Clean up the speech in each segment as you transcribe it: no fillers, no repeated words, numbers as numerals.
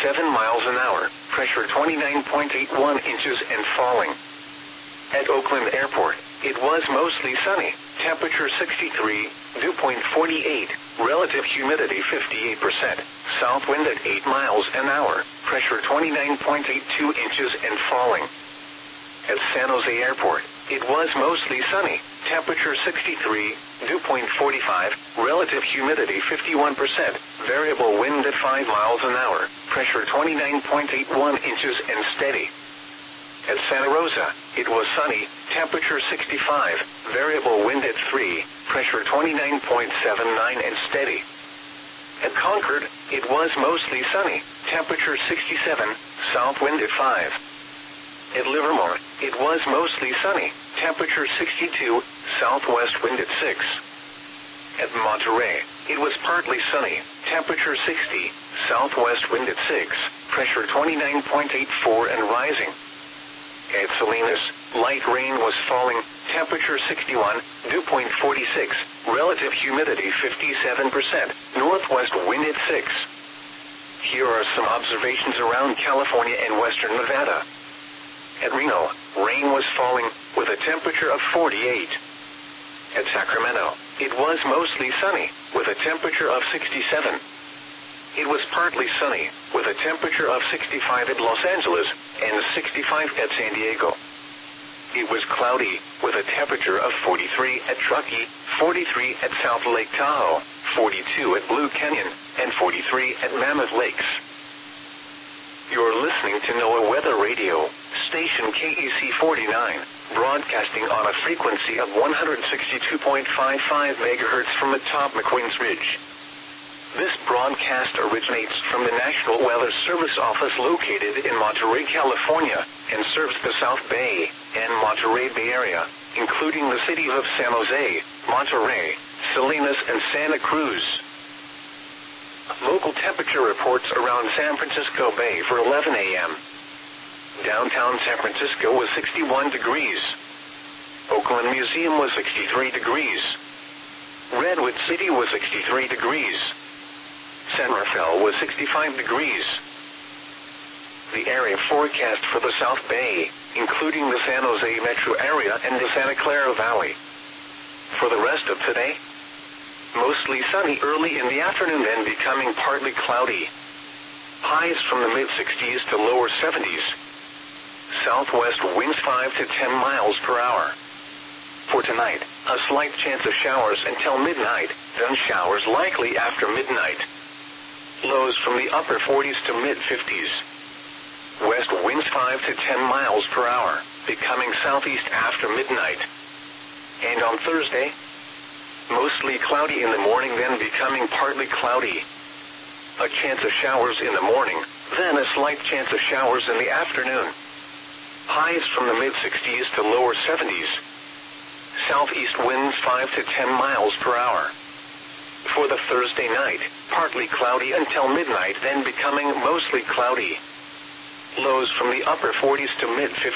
miles an hour, pressure 29.81 inches and falling. At Oakland Airport, it was mostly sunny, temperature 63, dew point 48, relative humidity 58%, south wind at 8 miles an hour, pressure 29.82 inches and falling. At San Jose Airport, it was mostly sunny, temperature 63, dew point 45, relative humidity 51%, variable wind at 5 miles an hour, pressure 29.81 inches and steady. At Santa Rosa, it was sunny, temperature 65, variable wind at 3, pressure 29.79 and steady. At Concord, it was mostly sunny, temperature 67, south wind at 5. At Livermore, it was mostly sunny, temperature 62, southwest wind at 6. At Monterey, it was partly sunny, temperature 60, southwest wind at 6, pressure 29.84 and rising. At Salinas, light rain was falling, temperature 61, dew point 46, relative humidity 57%, northwest wind at 6. Here are some observations around California and western Nevada. At Reno, rain was falling, with a temperature of 48. At Sacramento, it was mostly sunny, with a temperature of 67. It was partly sunny, with a temperature of 65 at Los Angeles, and 65 at San Diego. It was cloudy, with a temperature of 43 at Truckee, 43 at South Lake Tahoe, 42 at Blue Canyon, and 43 at Mammoth Lakes. You're listening to NOAA Weather Radio, station KEC 49, broadcasting on a frequency of 162.55 MHz from atop McQueen's Ridge. This broadcast originates from the National Weather Service office located in Monterey, California, and serves the South Bay and Monterey Bay Area, including the cities of San Jose, Monterey, Salinas, and Santa Cruz. Local temperature reports around San Francisco Bay for 11 a.m. Downtown San Francisco was 61 degrees. Oakland Museum was 63 degrees. Redwood City was 63 degrees. San Rafael was 65 degrees. The area forecast for the South Bay, including the San Jose metro area and the Santa Clara Valley. For the rest of today, mostly sunny early in the afternoon, then becoming partly cloudy. Highs from the mid-60s to lower 70s. Southwest winds 5 to 10 miles per hour. For tonight, a slight chance of showers until midnight, then showers likely after midnight. Lows from the upper 40s to mid-50s. West winds 5 to 10 miles per hour, becoming southeast after midnight. And on Thursday, mostly cloudy in the morning, then becoming partly cloudy. A chance of showers in the morning, then a slight chance of showers in the afternoon. Highs from the mid-60s to lower 70s. Southeast winds 5 to 10 miles per hour. For the Thursday night, partly cloudy until midnight, then becoming mostly cloudy. Lows from the upper 40s to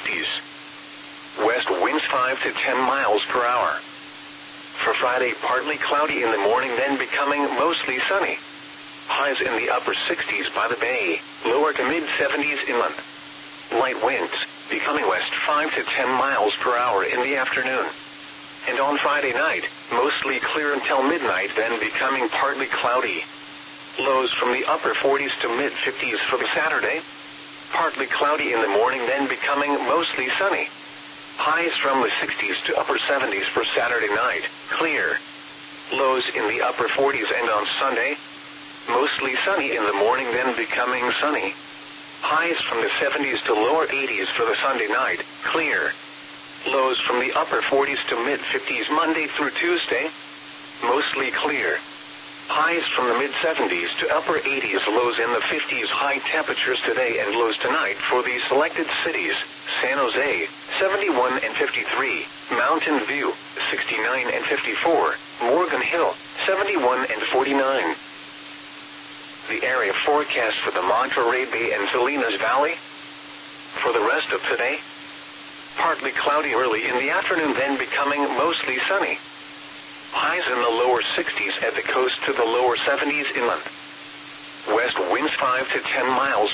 mid-50s. West winds 5 to 10 miles per hour. For Friday, partly cloudy in the morning, then becoming mostly sunny. Highs in the upper 60s by the bay, lower to mid-70s inland. Light winds, becoming west 5 to 10 miles per hour in the afternoon. And on Friday night, mostly clear until midnight, then becoming partly cloudy. Lows from the upper 40s to mid-50s for the Saturday. Partly cloudy in the morning, then becoming mostly sunny. Highs from the 60s to upper 70s for Saturday night, clear. Lows in the upper 40s, and on Sunday, mostly sunny in the morning, then becoming sunny. Highs from the 70s to lower 80s for the Sunday night, clear. Lows from the upper 40s to mid-50s Monday through Tuesday, mostly clear. Highs from the mid-70s to upper 80s, lows in the 50s. High temperatures today and lows tonight for the selected cities: San Jose, 71 and 53, Mountain View, 69 and 54, Morgan Hill, 71 and 49. The area forecast for the Monterey Bay and Salinas Valley. For the rest of today, partly cloudy early in the afternoon, then becoming mostly sunny. Highs in the lower 60s at the coast to the lower 70s inland. West winds 5 to 10 miles